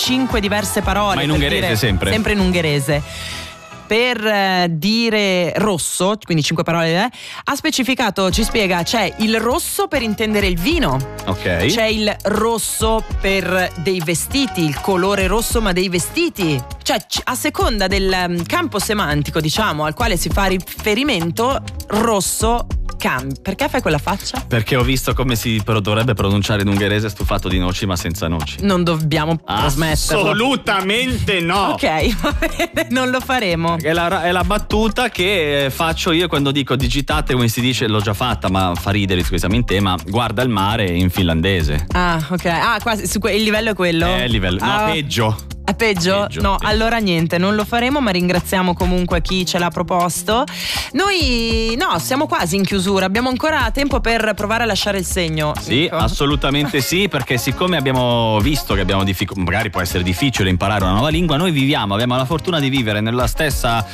5 diverse parole. Ma in ungherese sempre? Sempre in ungherese. Per dire rosso, quindi 5 parole, ha specificato, ci spiega, c'è il rosso per intendere il vino. Ok. C'è il rosso per dei vestiti, il colore rosso ma dei vestiti. Cioè, a seconda del campo semantico, diciamo, al quale si fa riferimento, rosso cambia. Perché fai quella faccia? Perché ho visto come si dovrebbe pronunciare in ungherese stufato di noci ma senza noci. Non dobbiamo trasmetterlo. Assolutamente no. Ok, va bene, non lo faremo. È la battuta che faccio io quando dico digitate, come si dice, l'ho già fatta, ma fa ridere, scusami in tema, guarda il mare in finlandese. Ah, ok. Ah, quasi, il livello è quello? Il livello, no, peggio. È peggio? No, peggio. Allora niente, non lo faremo, ma ringraziamo comunque chi ce l'ha proposto. Noi siamo quasi in chiusura, abbiamo ancora tempo per provare a lasciare il segno. Sì, Nico. assolutamente sì, perché siccome abbiamo visto che abbiamo magari può essere difficile imparare una nuova lingua, noi abbiamo la fortuna di vivere nella stessa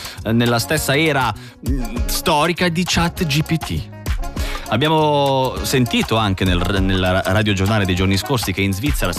era storica di ChatGPT. Abbiamo sentito anche nel radiogiornale dei giorni scorsi che in Svizzera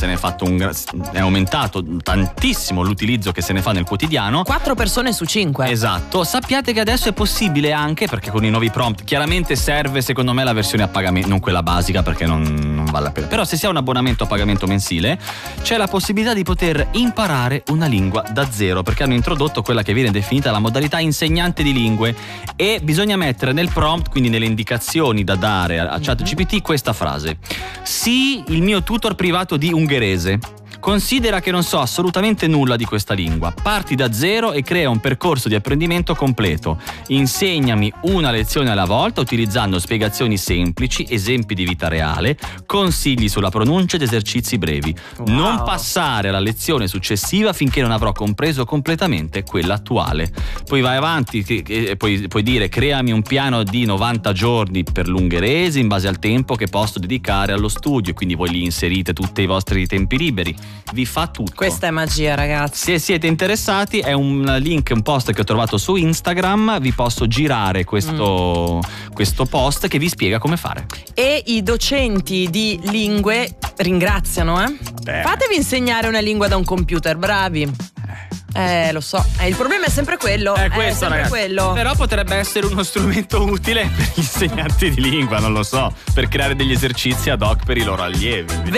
è aumentato tantissimo l'utilizzo che se ne fa nel quotidiano. 4 persone su 5. Esatto, sappiate che adesso è possibile anche, perché con i nuovi prompt chiaramente serve secondo me la versione a pagamento, non quella basica perché non vale la pena, però se si ha un abbonamento a pagamento mensile c'è la possibilità di poter imparare una lingua da zero, perché hanno introdotto quella che viene definita la modalità insegnante di lingue e bisogna mettere nel prompt, quindi nelle indicazioni da dare a ChatGPT, questa frase: sii il mio tutor privato di ungherese. Considera che non so assolutamente nulla di questa lingua. Parti da zero e crea un percorso di apprendimento completo. Insegnami una lezione alla volta utilizzando spiegazioni semplici, esempi di vita reale, consigli sulla pronuncia ed esercizi brevi. Wow. Non passare alla lezione successiva finché non avrò compreso completamente quella attuale. Poi vai avanti e puoi dire: creami un piano di 90 giorni per l'ungherese in base al tempo che posso dedicare allo studio. Quindi voi lì inserite tutti i vostri tempi liberi. Vi fa tutto. Questa è magia, ragazzi. Se siete interessati, è un link, un post che ho trovato su Instagram. Vi posso girare questo post che vi spiega come fare. E i docenti di lingue ringraziano, Vabbè. Fatevi insegnare una lingua da un computer, bravi. Lo so, il problema è sempre quello. È questo, sempre ragazzi. quello. Però potrebbe essere uno strumento utile per gli insegnanti di lingua, non lo so, per creare degli esercizi ad hoc per i loro allievi.